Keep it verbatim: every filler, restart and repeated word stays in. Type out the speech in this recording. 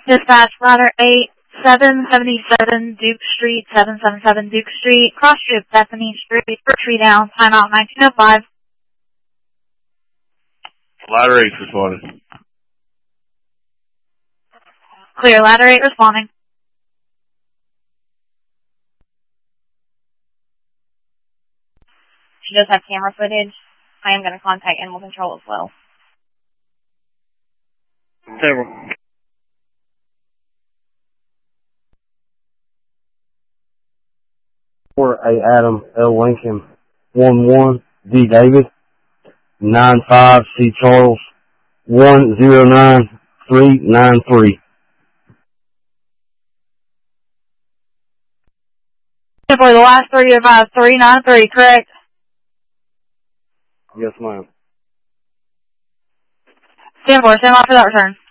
Dispatch ladder eight, seven seventy-seven Duke Street, seven seventy-seven Duke Street, cross trip Bethany Street, for tree down, timeout nineteen oh five. Ladder eight responding. Clear, ladder eight responding. She does have camera footage. I am going to contact Animal Control as well. Several. four A Adam L. Lincoln, one one D. David, nine five C. Charles, one zero nine three nine three. For the last three of uh, three nine three, correct? Yes, ma'am. Stand for, stand by for that return.